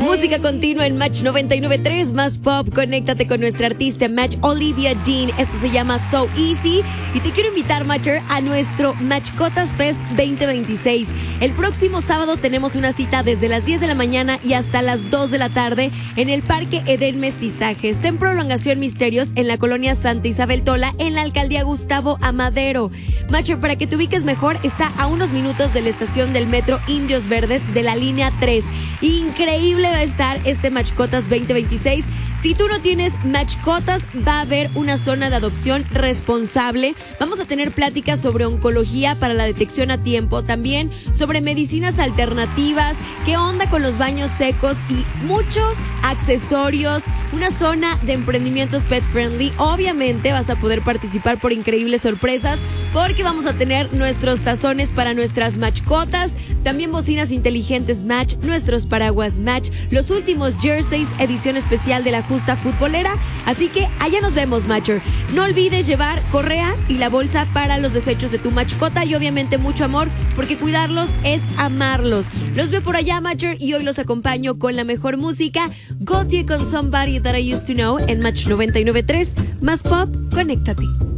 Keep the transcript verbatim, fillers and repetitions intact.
Música continua en Match noventa y nueve punto tres, más pop. Conéctate con nuestra artista Match Olivia Dean. Esto se llama So Easy. Y te quiero invitar, Matcher, a nuestro Matchcotas Fest veinte veintiséis. El próximo sábado tenemos una cita desde las diez de la mañana y hasta las dos de la tarde en el Parque Edén Mestizaje. Está en Prolongación Misterios en la colonia Santa Isabel Tola, en la alcaldía Gustavo Amadero. Matcher, para que te ubiques mejor, está a unos minutos de la estación del metro Indios Verdes de la línea tres. Increíble va a estar este Matchcotas veinte veintiséis. Si tú no tienes Matchcotas, va a haber una zona de adopción responsable. Vamos a tener pláticas sobre oncología para la detección a tiempo, también sobre medicinas alternativas, qué onda con los baños secos y muchos accesorios. Una zona de emprendimientos pet friendly. Obviamente vas a poder participar por increíbles sorpresas porque vamos a tener nuestros tazones para nuestras Matchcotas, también bocinas inteligentes Match, nuestros paraguas Match, los últimos jerseys, edición especial de la justa futbolera. Así que allá nos vemos, Matcher. No olvides llevar correa y la bolsa para los desechos de tu Matchcota y obviamente mucho amor, porque cuidarlos es amarlos. Los veo por allá, Matcher, y hoy los acompaño con la mejor música. Gaultier con Somebody That I Used to Know en Match noventa y nueve punto tres. Más pop, conéctate.